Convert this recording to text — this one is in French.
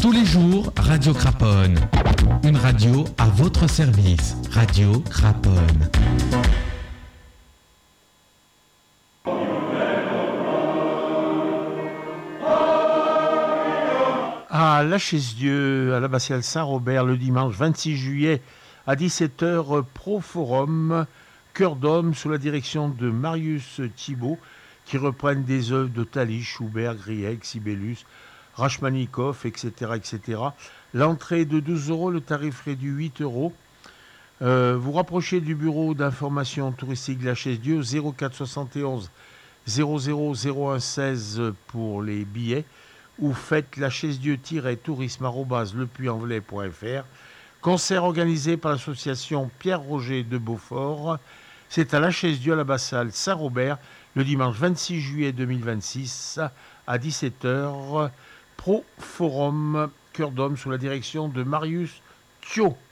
Tous les jours, Radio Craponne. Une radio à votre service. Radio Craponne. À la Chaise-Dieu, à l'abbatiale Saint-Robert, le dimanche 26 juillet à 17h, Pro Forum, Cœur d'homme, sous la direction de Marius Thibault, qui reprennent des œuvres de Thalys, Schubert, Grieg, Sibelius, Rachmaninoff, etc., etc. L'entrée est de 12 €, le tarif réduit 8 €. Vous rapprochez du bureau d'information touristique de la Chaise-Dieu au 04 71 00 01 16 pour les billets, ou faites la chaise-dieu-tourisme@lepuyanvelay.fr. Concert organisé par l'association Pierre-Roger de Beaufort. C'est à la Chaise-Dieu à l'abbatiale Saint-Robert, le dimanche 26 juillet 2026 à 17h. Pro Forum, Cœur d'homme, sous la direction de Marius Thibault.